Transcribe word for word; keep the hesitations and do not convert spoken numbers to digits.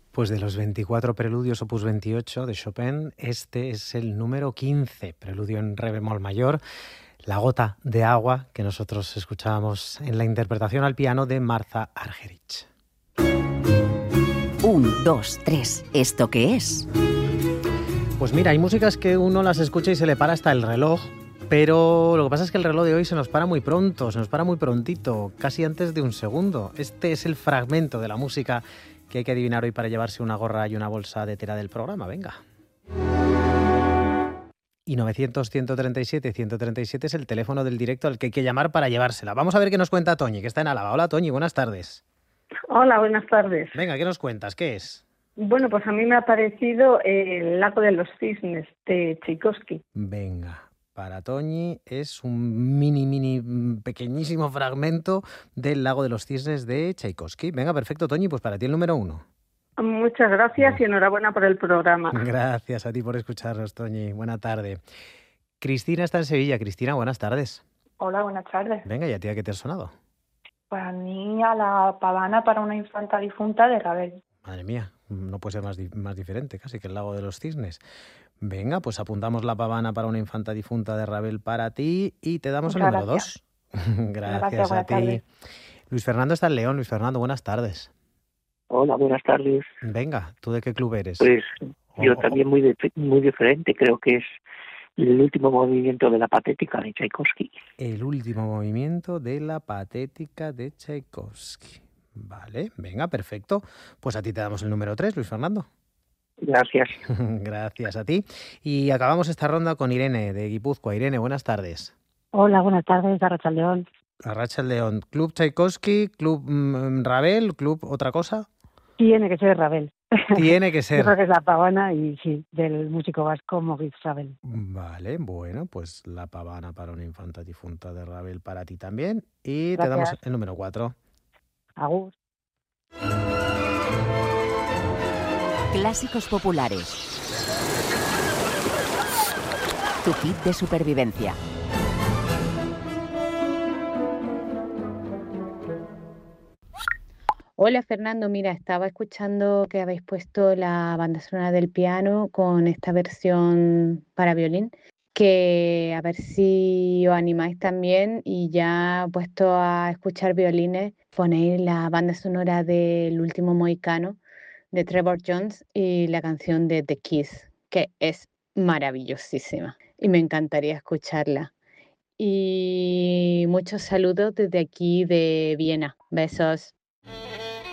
Pues de los veinticuatro preludios opus veintiocho de Chopin, este es el número quince, preludio en re bemol mayor, La gota de agua, que nosotros escuchábamos en la interpretación al piano de Martha Argerich. Un, dos, tres. ¿Esto qué es? Pues mira, hay músicas que uno las escucha y se le para hasta el reloj, pero lo que pasa es que el reloj de hoy se nos para muy pronto, se nos para muy prontito, casi antes de un segundo. Este es el fragmento de la música que hay que adivinar hoy para llevarse una gorra y una bolsa de tela del programa. Venga. Y novecientos, ciento treinta y siete, ciento treinta y siete es el teléfono del directo al que hay que llamar para llevársela. Vamos a ver qué nos cuenta Toñi, que está en Álava. Hola Toñi, buenas tardes. Hola, buenas tardes. Venga, ¿qué nos cuentas? ¿Qué es? Bueno, pues a mí me ha parecido El lago de los cisnes de Tchaikovsky. Venga, para Toñi es un mini, mini, pequeñísimo fragmento del Lago de los Cisnes de Tchaikovsky. Venga, perfecto, Toñi, pues para ti el número uno. Muchas gracias y enhorabuena por el programa. Gracias a ti por escucharnos, Toñi. Buena tarde. Cristina está en Sevilla. Cristina, buenas tardes. Hola, buenas tardes. Venga, ¿y a ti a qué te ha sonado? Pues a mí a la pavana para una infanta difunta de Ravel. Madre mía, no puede ser más, di- más diferente casi que el Lago de los Cisnes. Venga, pues apuntamos la pavana para una infanta difunta de Ravel para ti y te damos el Muchas número gracias. dos. Gracias, Gracias, a buenas ti. tardes. Luis Fernando está en León. Luis Fernando, buenas tardes. Hola, buenas tardes. Venga, ¿tú de qué club eres? Pues yo Oh, oh, también muy dif- muy diferente, creo que es el último movimiento de la Patética de Tchaikovsky. El último movimiento de la Patética de Tchaikovsky. Vale, venga, perfecto. Pues a ti te damos el número tres, Luis Fernando. Gracias. Gracias a ti. Y acabamos esta ronda con Irene de Guipúzcoa. Irene, buenas tardes. Hola, buenas tardes, Arracha León. Arracha el León. ¿Club Tchaikovsky? ¿Club mm, Ravel? ¿Club otra cosa? Tiene que ser Ravel. Tiene que Yo ser. creo que es la pavana y sí, del músico vasco Maurice Ravel. Vale, bueno, pues la pavana para una infanta difunta de Ravel para ti también. Y te Gracias. damos el número cuatro. Agur. Clásicos populares. Tu kit de supervivencia. Hola Fernando, mira, estaba escuchando que habéis puesto la banda sonora del piano con esta versión para violín, que a ver si os animáis también y ya puesto a escuchar violines, ponéis la banda sonora del Último Mohicano de Trevor Jones y la canción de The Kiss, que es maravillosísima y me encantaría escucharla. Y muchos saludos desde aquí de Viena. Besos.